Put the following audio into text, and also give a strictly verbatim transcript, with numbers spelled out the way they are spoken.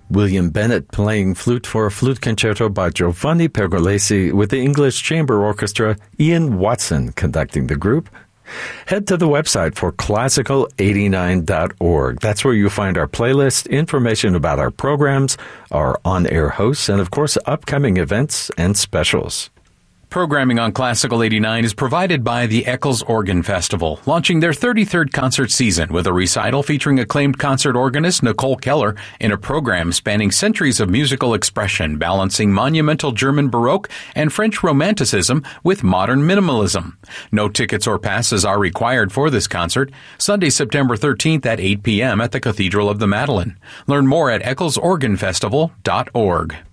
William Bennett playing flute for a flute concerto by Giovanni Pergolesi with the English Chamber Orchestra, Ian Watson conducting the group. Head to the website for classical eighty-nine dot org. That's where you'll find our playlist, information about our programs, our on-air hosts, and of course, upcoming events and specials. Programming on Classical eighty-nine is provided by the Eccles Organ Festival, launching their thirty-third concert season with a recital featuring acclaimed concert organist Nicole Keller in a program spanning centuries of musical expression, balancing monumental German Baroque and French Romanticism with modern minimalism. No tickets or passes are required for this concert, Sunday, September thirteenth at eight p.m. at the Cathedral of the Madeleine. Learn more at eccles organ festival dot org.